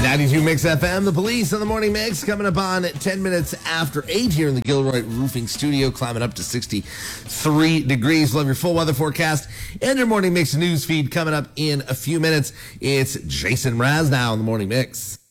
92 Mix FM, the police on the morning mix, coming up on 10 minutes after 8 here in the Gilroy Roofing Studio, climbing up to 63 degrees. We'll have your full weather forecast and your morning mix news feed coming up in a few minutes. It's Jason Mraz now in the morning mix.